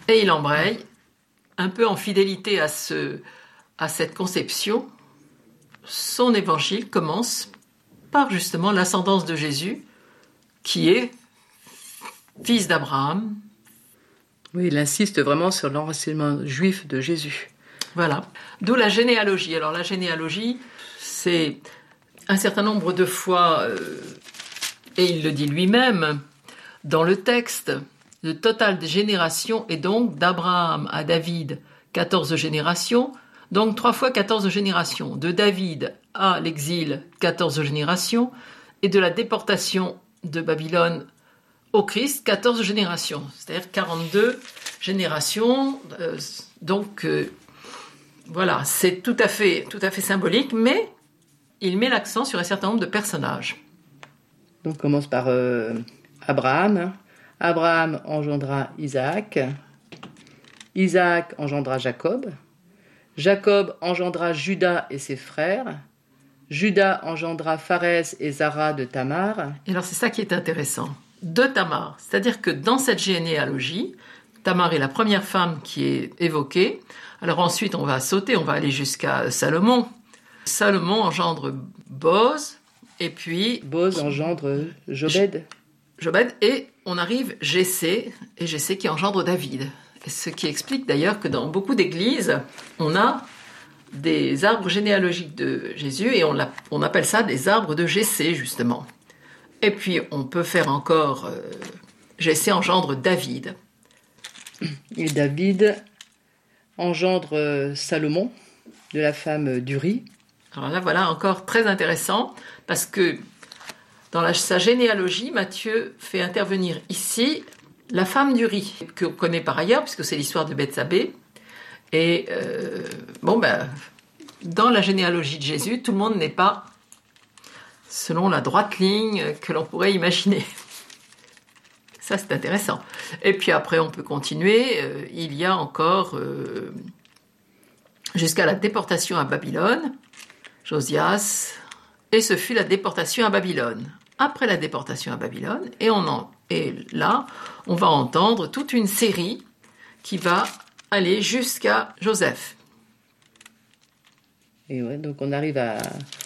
Et il embraye, un peu en fidélité à cette conception. Son évangile commence par justement l'ascendance de Jésus, qui est fils d'Abraham. Oui, il insiste vraiment sur l'enracinement juif de Jésus. Voilà. D'où la généalogie. Alors la généalogie, c'est un certain nombre de fois, et il le dit lui-même, dans le texte, le total des générations est donc d'Abraham à David, 14 générations, donc 3 fois 14 générations. De David à l'exil, 14 générations, et de la déportation de Babylone au Christ, 14 générations, c'est-à-dire 42 générations. Voilà, c'est tout à fait symbolique, mais il met l'accent sur un certain nombre de personnages. Donc on commence par Abraham. Abraham engendra Isaac. Isaac engendra Jacob. Jacob engendra Juda et ses frères. Juda engendra Pharès et Zara de Tamar. Et alors c'est ça qui est intéressant. De Tamar, c'est-à-dire que dans cette généalogie, Tamar est la première femme qui est évoquée. Alors ensuite, on va sauter, on va aller jusqu'à Salomon. Salomon engendre Boz, et puis... Boz engendre Jobed. Jobed, et on arrive Jessé, et Jessé qui engendre David. Et ce qui explique d'ailleurs que dans beaucoup d'églises, on a des arbres généalogiques de Jésus, et on appelle ça des arbres de Jessé, justement. Et puis, on peut faire encore... Jessé engendre David. Et David engendre Salomon, de la femme d'Uri. Alors là, voilà, encore très intéressant, parce que dans sa généalogie, Matthieu fait intervenir ici la femme d'Uri, qu'on connaît par ailleurs, puisque c'est l'histoire de Bethsabée. Et dans la généalogie de Jésus, tout le monde n'est pas selon la droite ligne que l'on pourrait imaginer. Ça, c'est intéressant. Et puis après, on peut continuer. Il y a encore, jusqu'à la déportation à Babylone, Josias, et ce fut la déportation à Babylone. Après la déportation à Babylone, et là, on va entendre toute une série qui va aller jusqu'à Joseph. Et ouais, donc on arrive à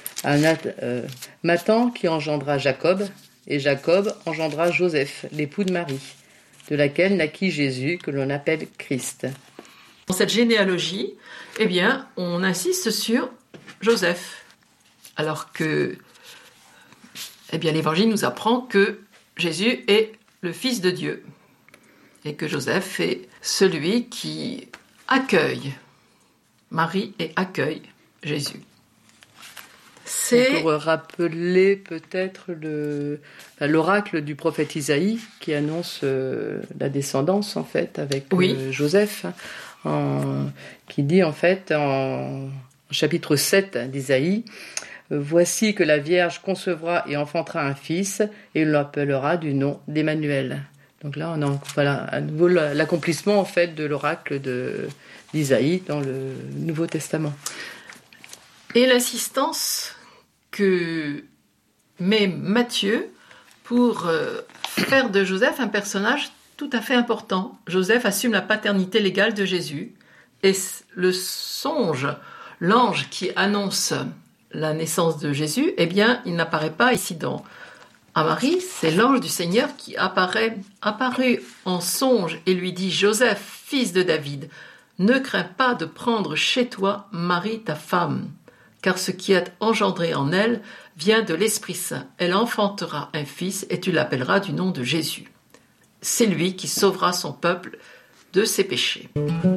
Mathan qui engendra Jacob, et Jacob engendra Joseph, l'époux de Marie, de laquelle naquit Jésus, que l'on appelle Christ. Dans cette généalogie, eh bien, on insiste sur Joseph, alors que l'Évangile nous apprend que Jésus est le Fils de Dieu, et que Joseph est celui qui accueille Marie et accueille Jésus. Pour rappeler peut-être l'oracle du prophète Isaïe qui annonce la descendance en fait avec Joseph, qui dit en fait en chapitre 7 d'Isaïe: voici que la Vierge concevra et enfantera un fils et il l'appellera du nom d'Emmanuel. Donc là, on a à nouveau l'accomplissement en fait de l'oracle d'Isaïe dans le Nouveau Testament. Et l'assistance que met Matthieu pour faire de Joseph un personnage tout à fait important. Joseph assume la paternité légale de Jésus, et le songe, l'ange qui annonce la naissance de Jésus, eh bien, il n'apparaît pas ici à Marie, c'est l'ange du Seigneur qui apparu en songe et lui dit: Joseph, fils de David, ne crains pas de prendre chez toi Marie ta femme, car ce qui est engendré en elle vient de l'Esprit Saint. Elle enfantera un fils et tu l'appelleras du nom de Jésus. C'est lui qui sauvera son peuple de ses péchés.